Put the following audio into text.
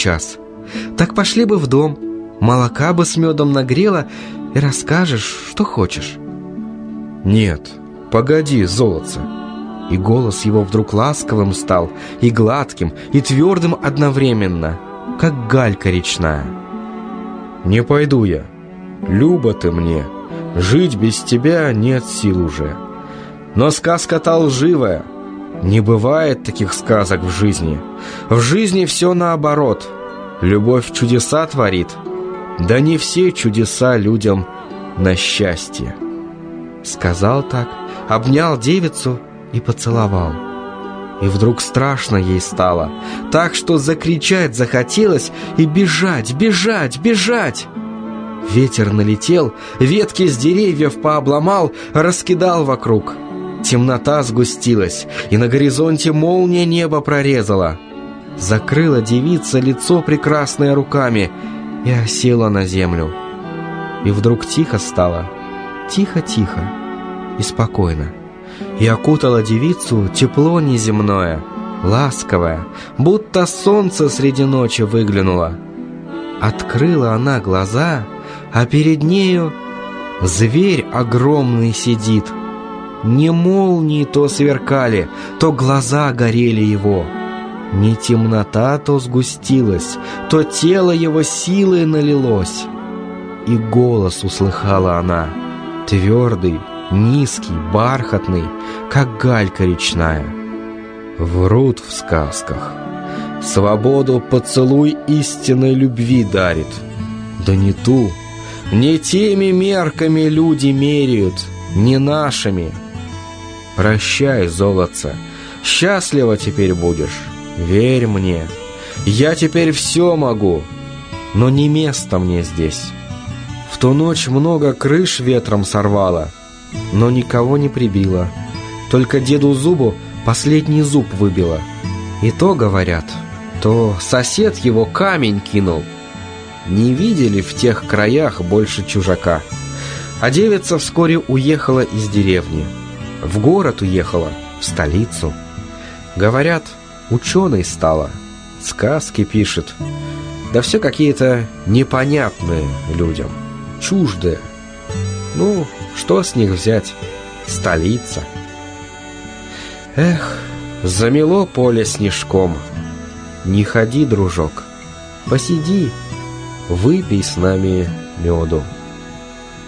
сейчас. Так пошли бы в дом, молока бы с медом нагрела и расскажешь, что хочешь». «Нет, погоди, золотце». И голос его вдруг ласковым стал, и гладким, и твердым одновременно, как галька речная. «Не пойду я. Люба ты мне. Жить без тебя нет сил уже. Но сказка-то лживая. Не бывает таких сказок в жизни. В жизни все наоборот. Любовь чудеса творит. Да не все чудеса людям на счастье». Сказал так, обнял девицу и поцеловал. И вдруг страшно ей стало, так что закричать захотелось и бежать, бежать, бежать. Ветер налетел, ветки с деревьев пообломал, раскидал вокруг. Темнота сгустилась, и на горизонте молния небо прорезала. Закрыла девица лицо прекрасное руками и осела на землю. И вдруг тихо стало, тихо-тихо и спокойно. И окутало девицу тепло неземное, ласковое, будто солнце среди ночи выглянуло. Открыла она глаза, а перед нею зверь огромный сидит. Не молнии то сверкали, то глаза горели его. Не темнота то сгустилась, то тело его силой налилось. И голос услыхала она, твердый, низкий, бархатный, как галька речная. Врут в сказках. Свободу поцелуй истинной любви дарит. Да не ту, не теми мерками люди меряют, не нашими. Прощай, золотце, счастлива теперь будешь, верь мне. Я теперь все могу, но не место мне здесь. В ту ночь много крыш ветром сорвало, но никого не прибило. Только деду Зубу последний зуб выбило. И то, говорят, то сосед его камень кинул. Не видели в тех краях больше чужака. А девица вскоре уехала из деревни. В город уехала, в столицу. Говорят, ученой стала, сказки пишет. Да все какие-то непонятные людям, чуждые. Ну, что с них взять? Столица. Эх, замело поле снежком. Не ходи, дружок, посиди, выпей с нами меду.